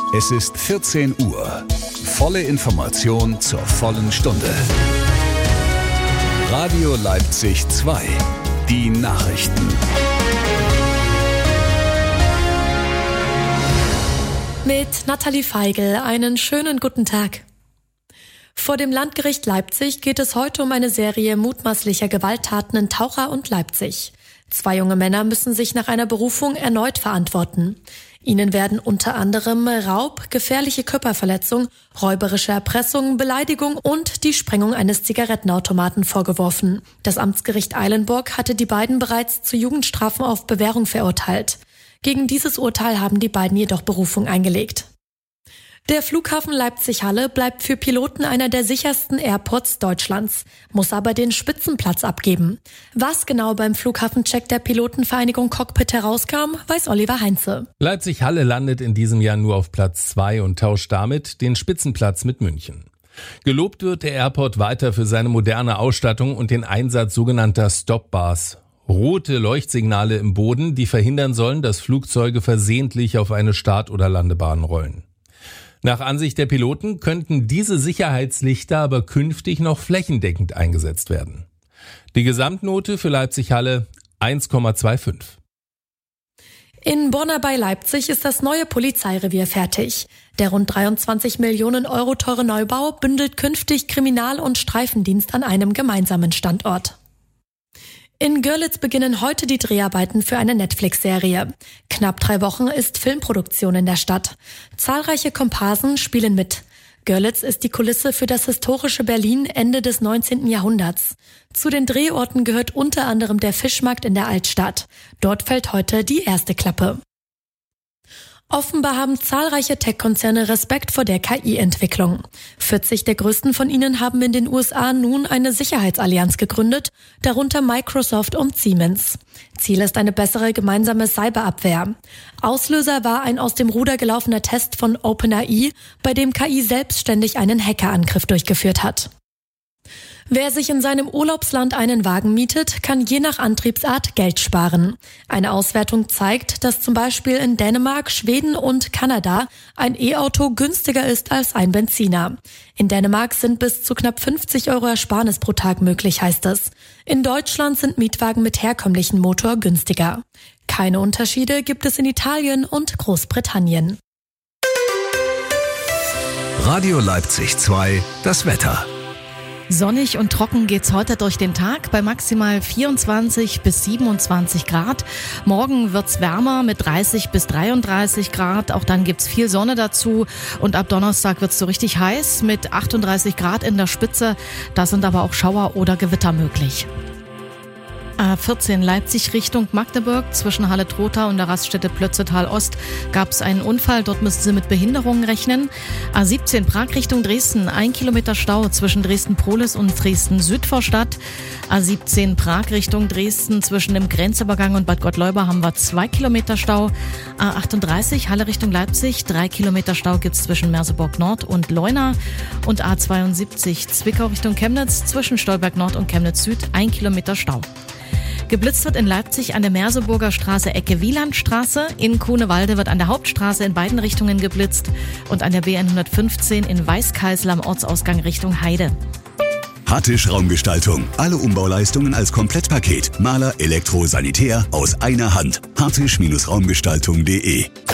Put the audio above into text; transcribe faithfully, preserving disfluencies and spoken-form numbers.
Es ist vierzehn Uhr. Volle Information zur vollen Stunde. Radio Leipzig zwei. Die Nachrichten. Mit Nathalie Feigl einen schönen guten Tag. Vor dem Landgericht Leipzig geht es heute um eine Serie mutmaßlicher Gewalttaten in Taucher und Leipzig. Zwei junge Männer müssen sich nach einer Berufung erneut verantworten. Ihnen werden unter anderem Raub, gefährliche Körperverletzung, räuberische Erpressung, Beleidigung und die Sprengung eines Zigarettenautomaten vorgeworfen. Das Amtsgericht Eilenburg hatte die beiden bereits zu Jugendstrafen auf Bewährung verurteilt. Gegen dieses Urteil haben die beiden jedoch Berufung eingelegt. Der Flughafen Leipzig-Halle bleibt für Piloten einer der sichersten Airports Deutschlands, muss aber den Spitzenplatz abgeben. Was genau beim Flughafencheck der Pilotenvereinigung Cockpit herauskam, weiß Oliver Heinze. Leipzig-Halle landet in diesem Jahr nur auf Platz zwei und tauscht damit den Spitzenplatz mit München. Gelobt wird der Airport weiter für seine moderne Ausstattung und den Einsatz sogenannter Stop-Bars. Rote Leuchtsignale im Boden, die verhindern sollen, dass Flugzeuge versehentlich auf eine Start- oder Landebahn rollen. Nach Ansicht der Piloten könnten diese Sicherheitslichter aber künftig noch flächendeckend eingesetzt werden. Die Gesamtnote für Leipzig-Halle eins Komma fünfundzwanzig. In Borna bei Leipzig ist das neue Polizeirevier fertig. Der rund dreiundzwanzig Millionen Euro teure Neubau bündelt künftig Kriminal- und Streifendienst an einem gemeinsamen Standort. In Görlitz beginnen heute die Dreharbeiten für eine Netflix-Serie. Knapp drei Wochen ist Filmproduktion in der Stadt. Zahlreiche Komparsen spielen mit. Görlitz ist die Kulisse für das historische Berlin Ende des neunzehnten Jahrhunderts. Zu den Drehorten gehört unter anderem der Fischmarkt in der Altstadt. Dort fällt heute die erste Klappe. Offenbar haben zahlreiche Tech-Konzerne Respekt vor der K I-Entwicklung. vierzig der größten von ihnen haben in den U S A nun eine Sicherheitsallianz gegründet, darunter Microsoft und Siemens. Ziel ist eine bessere gemeinsame Cyberabwehr. Auslöser war ein aus dem Ruder gelaufener Test von OpenAI, bei dem K I selbstständig einen Hackerangriff durchgeführt hat. Wer sich in seinem Urlaubsland einen Wagen mietet, kann je nach Antriebsart Geld sparen. Eine Auswertung zeigt, dass zum Beispiel in Dänemark, Schweden und Kanada ein E-Auto günstiger ist als ein Benziner. In Dänemark sind bis zu knapp fünfzig Euro Ersparnis pro Tag möglich, heißt es. In Deutschland sind Mietwagen mit herkömmlichem Motor günstiger. Keine Unterschiede gibt es in Italien und Großbritannien. Radio Leipzig zwei, das Wetter. Sonnig und trocken geht's heute durch den Tag bei maximal vierundzwanzig bis siebenundzwanzig Grad. Morgen wird's wärmer mit dreißig bis dreiunddreißig Grad. Auch dann gibt's viel Sonne dazu. Und ab Donnerstag wird's so richtig heiß mit achtunddreißig Grad in der Spitze. Da sind aber auch Schauer oder Gewitter möglich. A vierzehn Leipzig Richtung Magdeburg zwischen Halle-Trotha und der Raststätte Plötzetal Ost gab es einen Unfall. Dort müssen Sie mit Behinderungen rechnen. A siebzehn Prag Richtung Dresden, ein Kilometer Stau zwischen Dresden-Prolis und Dresden-Südvorstadt. A siebzehn Prag Richtung Dresden zwischen dem Grenzübergang und Bad Gottleuba haben wir zwei Kilometer Stau. A achtunddreißig Halle Richtung Leipzig, drei Kilometer Stau gibt's zwischen Merseburg Nord und Leuna. Und A zweiundsiebzig Zwickau Richtung Chemnitz zwischen Stolberg Nord und Chemnitz Süd, ein Kilometer Stau. Geblitzt wird in Leipzig an der Merseburger Straße Ecke Wielandstraße. In Kuhnewalde wird an der Hauptstraße in beiden Richtungen geblitzt und an der B hundertfünfzehn in Weißkeißl am Ortsausgang Richtung Heide. Hattisch Raumgestaltung. Alle Umbauleistungen als Komplettpaket. Maler, Elektro, Sanitär aus einer Hand. hattisch Raumgestaltung punkt de